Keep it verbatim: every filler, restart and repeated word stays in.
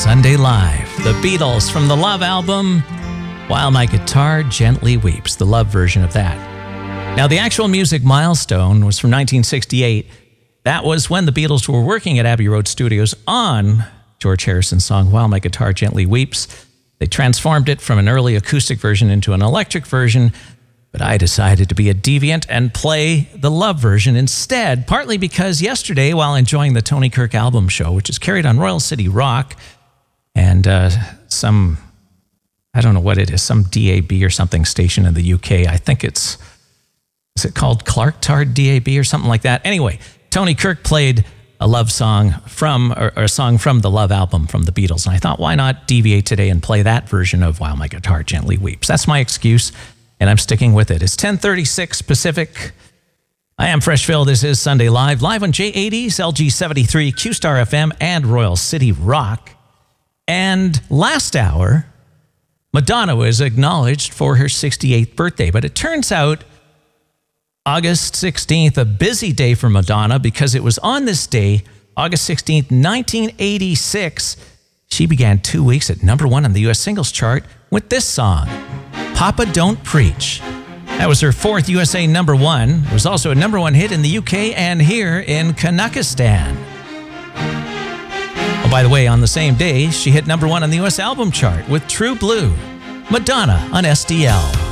Sunday Live. The Beatles from the Love album, While My Guitar Gently Weeps, the Love version of that. Now, the actual music milestone was from nineteen sixty-eight. That was when the Beatles were working at Abbey Road Studios on George Harrison's song, While My Guitar Gently Weeps. They transformed it from an early acoustic version into an electric version, but I decided to be a deviant and play the Love version instead, partly because yesterday, while enjoying the Tony Kirk album show, which is carried on Royal City Rock, and uh, some, I don't know what it is, some D A B or something station in the U K. I think it's, is it called Clark Tard D A B or something like that? Anyway, Tony Kirk played a love song from, or, or a song from the Love album from the Beatles. And I thought, why not deviate today and play that version of While My Guitar Gently Weeps? That's my excuse, and I'm sticking with it. It's ten thirty-six Pacific. I am Freshville. This is Sunday Live, live on J eighties, L G seventy-three, Q-Star F M, and Royal City Rock. And last hour, Madonna was acknowledged for her sixty-eighth birthday, but it turns out August sixteenth, a busy day for Madonna, because it was on this day, August sixteenth, nineteen eighty-six, she began two weeks at number one on the U S singles chart with this song, Papa Don't Preach. That was her fourth U S A number one. It was also a number one hit in the U K and here in Kazakhstan. Oh, by the way, on the same day, she hit number one on the U S album chart with True Blue, Madonna on S D L.